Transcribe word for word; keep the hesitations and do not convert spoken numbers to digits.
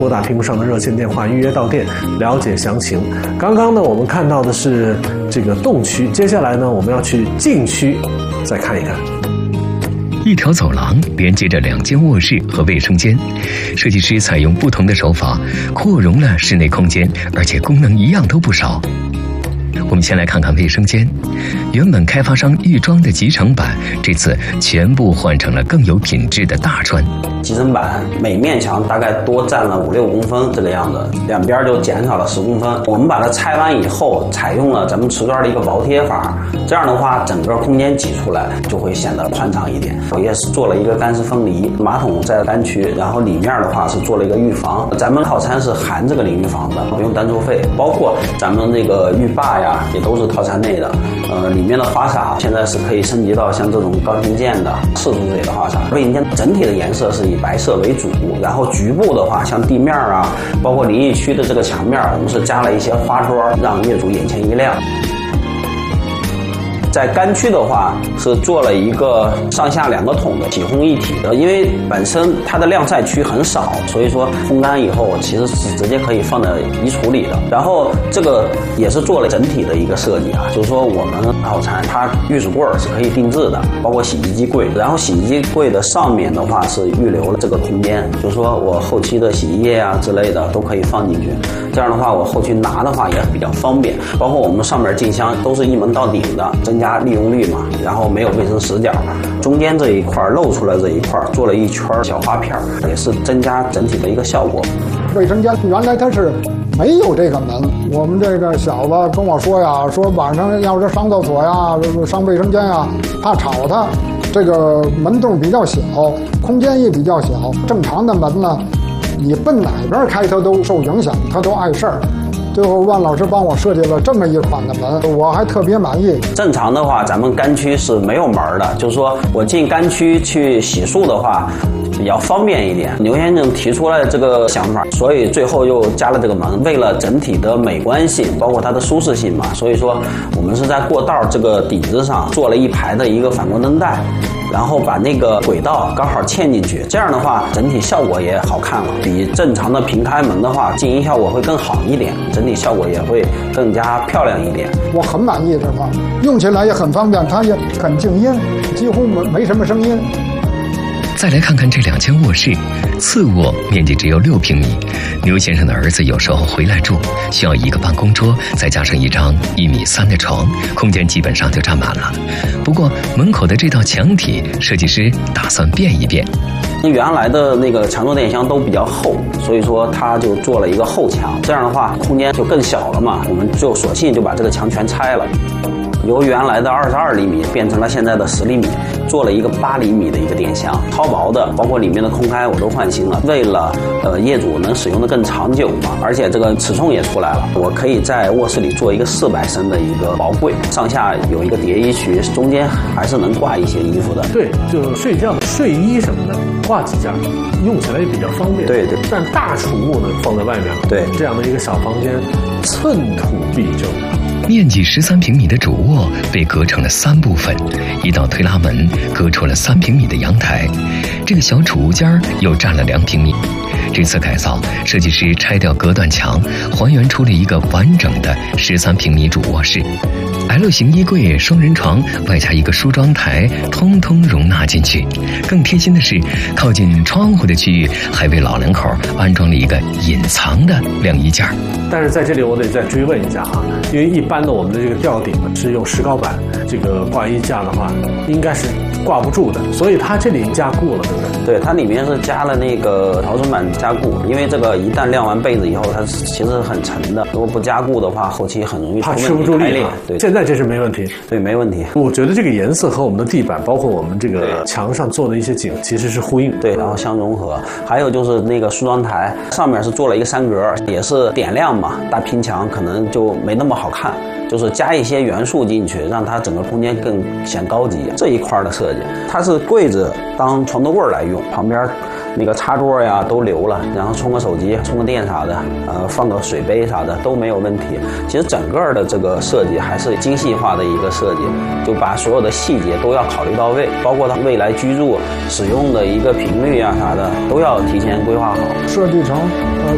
拨打屏幕上的热线电话预约到店，了解详情。刚刚呢，我们看到的是这个动区，接下来呢，我们要去禁区，再看一看。 一条走廊连接着两间卧室和卫生间，设计师采用不同的手法，扩容了室内空间，而且功能一样都不少。我们先来看看卫生间，原本开发商预装的集成板，这次全部换成了更有品质的大砖。 集成板每面墙大概多占了五六公分这个样子，两边就减少了十公分。我们把它拆完以后，采用了咱们瓷砖的一个薄贴法，这样的话整个空间挤出来就会显得宽敞一点。我也是做了一个干湿分离，马桶在干区，然后里面的话是做了一个浴房。咱们套餐是含这个淋浴房的，不用单收费，包括咱们这个浴霸呀也都是套餐内的。呃，里面的花洒现在是可以升级到像这种高清键的四出水的花洒。卫生间整体的颜色是以白色为主，然后局部的话，像地面啊，包括淋浴区的这个墙面，我们是加了一些花砖，让业主眼前一亮。在干区的话是做了一个上下两个桶的几烘一体的，因为本身它的晾晒区很少，所以说烘干以后其实是直接可以放在衣橱里的。然后这个也是做了整体的一个设计啊，就是说我们套餐它浴室柜是可以定制的，包括洗衣机柜，然后洗衣机柜的上面的话是预留了这个空间，就是说我后期的洗衣液啊之类的都可以放进去，这样的话我后期拿的话也比较方便。包括我们上面进香都是一门到顶的，增加利用率嘛，然后没有卫生死角，中间这一块露出来这一块做了一圈小花片，也是增加整体的一个效果。 卫生间原来它是没有这个门，我们这个小子跟我说呀，说晚上要是上厕所呀、上卫生间呀，怕吵他，这个门洞比较小，空间也比较小。正常的门呢，你奔哪边开它都受影响，它都碍事儿。最后万老师帮我设计了这么一款的门，我还特别满意。 正常的话咱们干区是没有门的，就是说我进干区去洗漱的话比较方便一点。刘先生提出来这个想法，所以最后又加了这个门，为了整体的美观性包括它的舒适性嘛，所以说我们是在过道这个底子上做了一排的一个反光灯带，然后把那个轨道刚好嵌进去，这样的话整体效果也好看了，比正常的平开门的话静音效果会更好一点，整体效果也会更加漂亮一点。 我很满意这块，用起来也很方便，它也很静音，几乎没没什么声音。 再来看看这两间卧室，次卧面积只有六平米，牛先生的儿子有时候回来住，需要一个办公桌，再加上一张一米三的床，空间基本上就占满了。不过门口的这道墙体，设计师打算变一变。 原来的那个墙座电箱都比较厚，所以说他就做了一个后墙，这样的话空间就更小了嘛，我们就索性就把这个墙全拆了。由原来的二十二厘米变成了现在的十厘米，做了一个八厘米的一个电箱，超薄的，包括里面的空开我都换新了，为了呃业主能使用的更长久嘛，而且这个尺寸也出来了，我可以在卧室里做一个四百升的一个薄柜，上下有一个叠衣区，中间还是能挂一些衣服的。 对，就睡觉的睡衣什么的挂几件，用起来也比较方便。 对对， 但大储物呢放在外面了。 对， 这样的一个小房间，寸土必争。 面积十三平米的主卧被隔成了三部分，一道推拉门隔出了三平米的阳台，这个小储物间又占了两平米。这次改造，设计师拆掉隔断墙，还原出了一个完整的十三平米主卧室。L 型衣柜、双人床，外加一个梳妆台，通通容纳进去。更贴心的是，靠近窗户的区域还为老两口安装了一个隐藏的晾衣架。 但是在这里我得再追问一下啊，因为一般的我们的这个吊顶呢是用石膏板，这个挂衣架的话应该是挂不住的，所以它这里加固了，对不对？ 对，它里面是加了那个逃生板加固，因为这个一旦晾完被子以后，它其实很沉的，如果不加固的话，后期很容易怕吃不住力。 对， 现在这是没问题。 对，没问题。 我觉得这个颜色和我们的地板，包括我们这个墙上做的一些景，其实是呼应。 对，然后相融合。还有就是那个梳妆台上面是做了一个三格，也是点亮嘛，大拼墙可能就没那么好看。就是加一些元素进去，让它整个空间更显高级。这一块的设计，它是柜子当床头柜来用，旁边那个插座呀都留了，然后充个手机、充个电啥的，呃，放个水杯啥的都没有问题。其实整个的这个设计还是精细化的一个设计，就把所有的细节都要考虑到位，包括它未来居住使用的一个频率啊啥的，都要提前规划好， 设计成呃